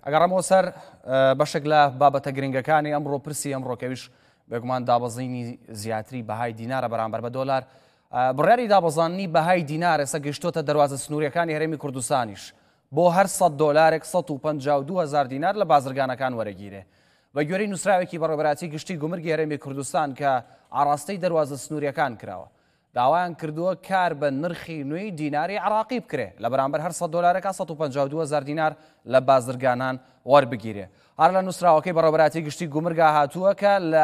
ئەگەڕەمەوە سەر بەشێک لە بابەتە گرنگەکانی ئەمڕۆ پرسی ئەمڕۆکەویش بێگومان دابەزینی زیاتری بەهای دینارە بەرامبەر بە دۆلار. بڕیاری دابەزاننی بەهای دینار ئێستا گەیشتۆتە دەواازە سنووریەکانی هەرێمی کوردستانیش بۆ هەر 100 دۆلارێک 152,000 دینار لە بازرگانەکان وەرەگیرێ. بە گوێرەی نووسراوێکی بەڕێبەراتی گشتی گومرگی هەرێمی کوردستان کە ئاڕاستەی دەواازە سنووریەکان کراوە، داوایان کردووە کار بە نرخی نوێی دیناری عراقی بکرێ لە بەرامبەر هەر 100 دۆلارێکا 152,000 دینار لە بازرگانان وەربگیرێ. هەر لە نووسراوەکەی بەڕێبەراتی گشتی گومرگا هاتووە کە لە